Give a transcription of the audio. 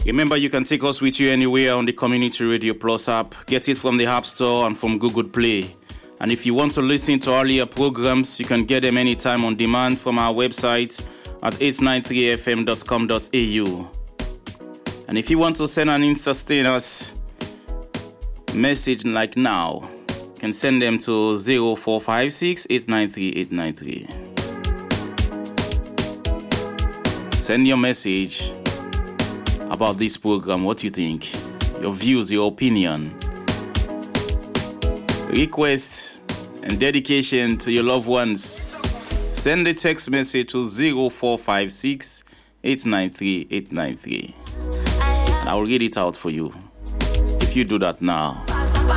Remember, you can take us with you anywhere on the Community Radio Plus app. Get it from the App Store and from Google Play. And if you want to listen to earlier programs, you can get them anytime on demand from our website at 893fm.com.au. And if you want to send an Instastatus message like now, you can send them to 0456 893 893. Send your message about this program, what you think, your views, your opinion, request and dedication to your loved ones. Send a text message to 0456 893 893. And I will read it out for you if you do that now.